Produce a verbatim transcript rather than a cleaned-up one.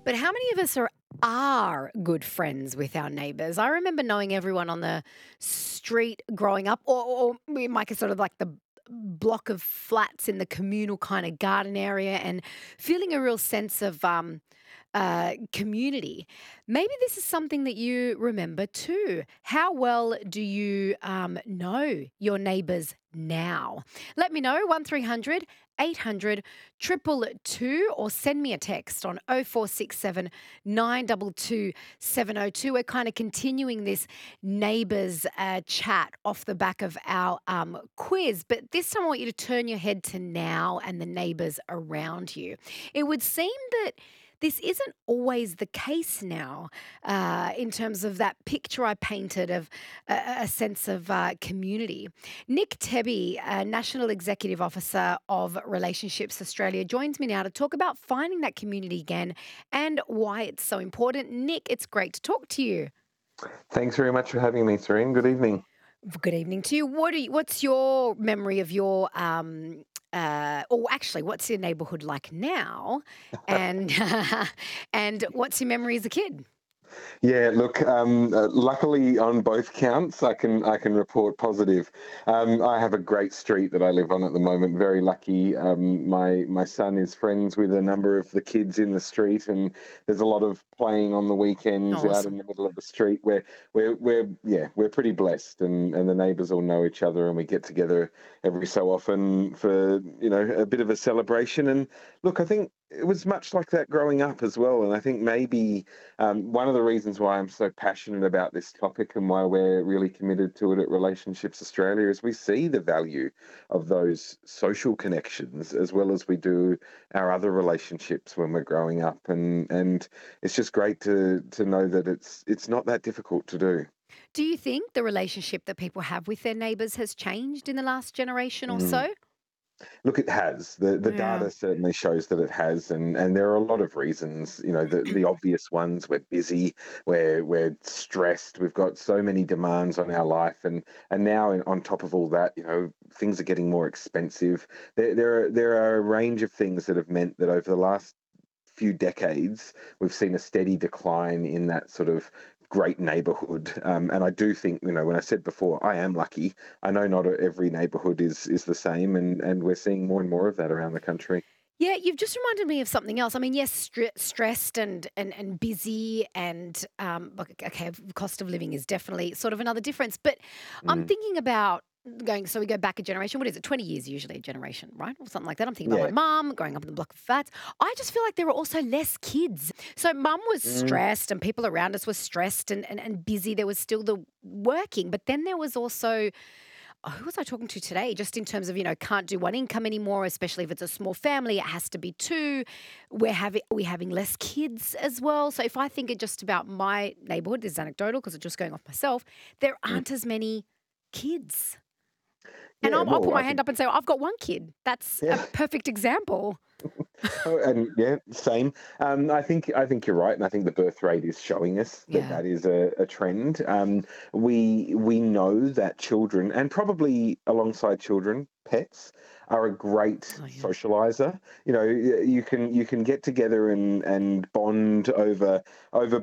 But how many of us are are good friends with our neighbours? I remember knowing everyone on the street growing up, or, or we might get sort of like the block of flats in the communal kind of garden area, and feeling a real sense of um, uh, community. Maybe this is something that you remember too. How well do you um, know your neighbours now? Let me know, one three hundred eight hundred two two, or send me a text on oh four six seven nine two two seven oh two. We're kind of continuing this neighbours uh, chat off the back of our um, quiz, but this time I want you to turn your head to now and the neighbours around you. It would seem that this isn't always the case now, uh, in terms of that picture I painted of a, a sense of uh, community. Nick Tebby, uh, National Executive Officer of Relationships Australia, joins me now to talk about finding that community again and why it's so important. Nick, it's great to talk to you. Thanks very much for having me, Serene. Good evening. Good evening to you. What are you, what's your memory of your um uh or actually what's your neighborhood like now? And and what's your memory as a kid? Yeah, look, um, uh, luckily on both counts, I can I can report positive. Um, I have a great street that I live on at the moment. Very lucky. Um, my my son is friends with a number of the kids in the street, and there's a lot of playing on the weekends out in Awesome. the middle of the street. Where we're we're yeah we're pretty blessed, and and the neighbours all know each other, and we get together every so often for you know a bit of a celebration. And look, I think it was much like that growing up as well, and I think maybe um, one of the reasons why I'm so passionate about this topic and why we're really committed to it at Relationships Australia is we see the value of those social connections as well as we do our other relationships when we're growing up, and and it's just great to to know that it's it's not that difficult to do. Do you think the relationship that people have with their neighbors has changed in the last generation or so? Look, it has. The the Yeah. data certainly shows that it has, and and there are a lot of reasons. You know, the the obvious ones: we're busy, we're we're stressed, we've got so many demands on our life, and and now in, on top of all that, you know, things are getting more expensive. There there are there are a range of things that have meant that over the last few decades, we've seen a steady decline in that sort of great neighborhood. Um, and I do think, you know, when I said before, I am lucky. I know not every neighborhood is is the same, and and we're seeing more and more of that around the country. Yeah, you've just reminded me of something else. I mean, yes, stre stressed and and and busy and, um, look, okay, cost of living is definitely sort of another difference, but I'm Mm. thinking about going so we go back a generation, what is it? twenty years usually a generation, right? Or something like that. I'm thinking about my Yeah. mum growing up in the block of flats. I just feel like there were also less kids. So mum was Mm. stressed and people around us were stressed and and and busy. There was still the working, but then there was also, oh, who was I talking to today? Just in terms of, you know, can't do one income anymore, especially if it's a small family, it has to be two. We're having we're having less kids as well. So if I think it just about my neighborhood, this is anecdotal because it's just going off myself, there Mm. aren't as many kids. And Yeah. I'll, I'll put Well, my I hand think up and say, I've got one kid. That's a yeah. perfect example. Oh, and yeah, same. Um, I think I think you're right, and I think the birth rate is showing us that Yeah. that is a, a trend. Um, we we know that children, and probably alongside children, pets are a great Oh, yeah. socializer. You know, y- you can you can get together and and bond over over